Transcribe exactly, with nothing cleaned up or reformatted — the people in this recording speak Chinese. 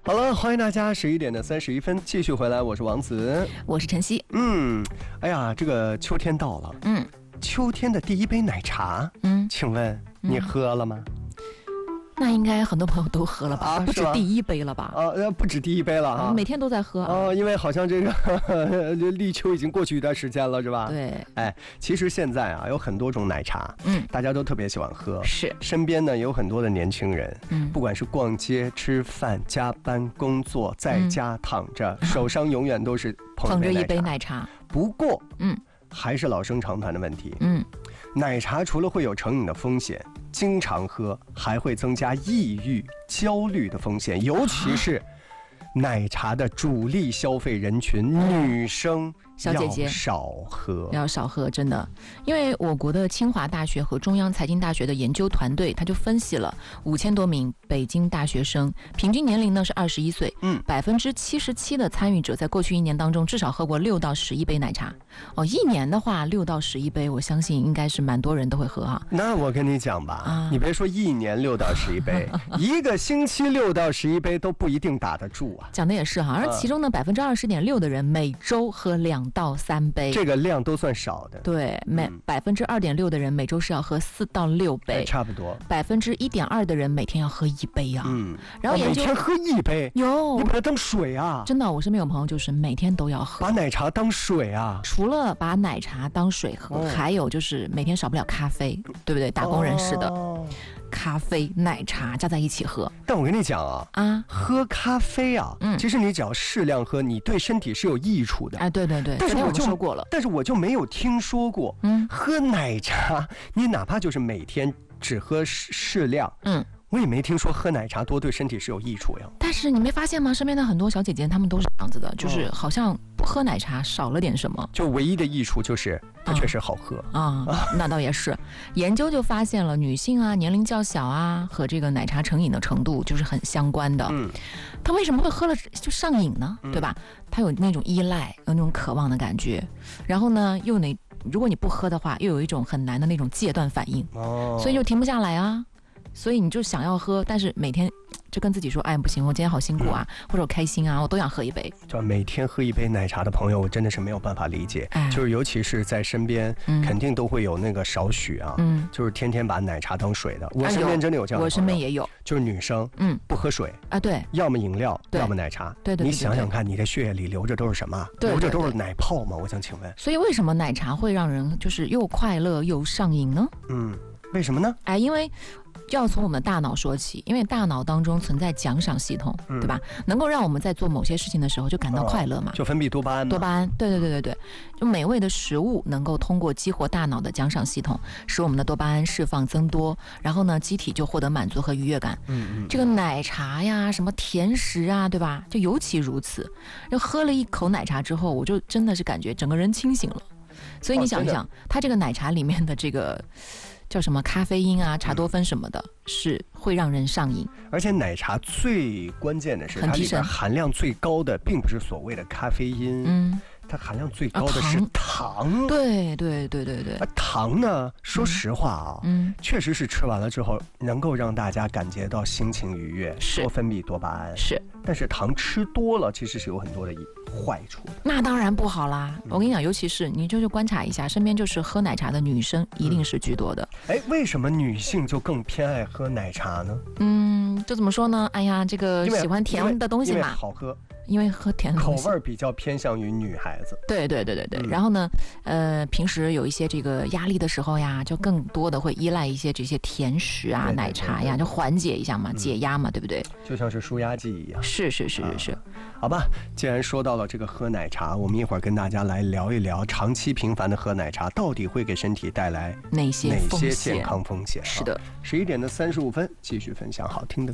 好了，欢迎大家十一点的三十一分继续回来，我是王子， 我是晨曦。 嗯，哎呀，这个秋天到了， 嗯， 秋天的第一杯奶茶， 嗯， 请问你喝了吗？ 那应该很多朋友都喝了吧？ 啊、 不止第一杯了吧？ 啊，呃，不止第一杯了啊， 每天都在喝。 哦、啊，因为好像这个呵呵立秋已经过去一段时间了，是吧？ 对。 哎，其实现在啊，有很多种奶茶，嗯，大家都特别喜欢喝。 是。 身边呢有很多的年轻人，嗯，不管是逛街、吃饭、加班、工作，在家躺着，嗯、手上永远都是捧着一杯奶茶。 不过，嗯，还是老生常谈的问题，嗯，奶茶除了会有成瘾的风险。经常喝还会增加抑郁、焦虑的风险，尤其是奶茶的主力消费人群，女生小姐姐要少喝， 要少喝，真的。因为我国的清华大学和中央财经大学的研究团队，他就分析了五千多名北京大学生，平均年龄呢是二十一岁，嗯，百分之七十七的参与者在过去一年当中至少喝过六到十一杯奶茶。哦，一年的话六到十一杯，我相信应该是蛮多人都会喝哈。 那我跟你讲吧，啊、你别说一年六到十一杯，一个星期六到十一杯都不一定打得住啊。 讲的也是哈，而其中呢百分之二十点六的人每周喝两到三杯， 这个量都算少的。 对，每百分之二点六的人每周是要喝四到六杯， 差不多。 百分之一点二的人每天要喝一杯啊。嗯，然后研究、 哦、每天喝一杯， 有你把它当水啊？ 真的，我身边有朋友就是每天都要喝， 把奶茶当水啊。 除了把奶茶当水喝，哦、还有就是每天少不了咖啡，对不对？打工人士的。哦，咖啡、奶茶加在一起喝， 但我跟你讲啊，啊，喝咖啡啊，嗯，其实你只要适量喝，你对身体是有益处的。 哎，对对对， 但是我就说过了， 但是我就没有听说过，嗯，喝奶茶，你哪怕就是每天只喝适适量，嗯。我也没听说喝奶茶多对身体是有益处呀。 但是你没发现吗？身边的很多小姐姐她们都是这样子的，就是好像不喝奶茶少了点什么。 就唯一的益处就是它确实好喝啊、嗯嗯。那倒也是，研究就发现了女性啊，年龄较小啊，和这个奶茶成瘾的程度就是很相关的。嗯，她为什么会喝了就上瘾呢？对吧？她有那种依赖，有那种渴望的感觉，然后呢，又那如果你不喝的话，又有一种很难的那种戒断反应，哦，所以就停不下来啊。所以你就想要喝，但是每天就跟自己说，哎，不行，我今天好辛苦啊，嗯、或者我开心啊，我都想喝一杯。 就每天喝一杯奶茶的朋友，我真的是没有办法理解。哎、就是尤其是在身边、嗯，肯定都会有那个少许啊，嗯，就是天天把奶茶当水的。我身边真的有这样的朋友， 我身边也有， 就是女生，嗯，不喝水啊，对，要么饮料，要么奶茶。 对 对, 对, 对, 对, 对， 你想想看，你的血液里流着都是什么？对对对对，流着都是奶泡吗？我想请问。 所以为什么奶茶会让人就是又快乐又上瘾呢？ 嗯，为什么呢？ 哎，因为。就要从我们的大脑说起，因为大脑当中存在奖赏系统，嗯、对吧？能够让我们在做某些事情的时候就感到快乐嘛， 哦、就分泌多巴胺。 多巴胺，对对对对对，就美味的食物能够通过激活大脑的奖赏系统，使我们的多巴胺释放增多，然后呢，机体就获得满足和愉悦感。嗯嗯。这个奶茶呀，什么甜食啊，对吧？就尤其如此。就喝了一口奶茶之后，我就真的是感觉整个人清醒了。所以你想一想，哦、它这个奶茶里面的这个。叫什么咖啡因啊、茶多酚什么的，嗯、是会让人上瘾。 而且奶茶最关键的是，它里边含量最高的并不是所谓的咖啡因，嗯，它含量最高的是糖。 糖对对对对对。 糖呢，说实话啊，嗯，确实是吃完了之后能够让大家感觉到心情愉悦， 是多分泌多巴胺， 是。 但是糖吃多了，其实是有很多的坏处的。 那当然不好啦！嗯、我跟你讲，尤其是你就去观察一下，身边就是喝奶茶的女生一定是居多的。 哎、嗯，为什么女性就更偏爱喝奶茶呢？ 嗯，这怎么说呢？哎呀，这个喜欢甜的东西嘛， 因为好喝。 因为喝甜的东西， 口味比较偏向于女孩子。 对对对对对、嗯。然后呢，呃，平时有一些这个压力的时候呀，就更多的会依赖一些这些甜食啊、对对对对奶茶呀，就缓解一下嘛，嗯、解压嘛，对不对？ 就像是舒压剂一样。 是是是是是、啊。 好吧，既然说到了这个喝奶茶，我们一会儿跟大家来聊一聊，长期频繁的喝奶茶到底会给身体带来哪些哪些健康风险？ 是的， 十一点的三十五分，继续分享好听的歌。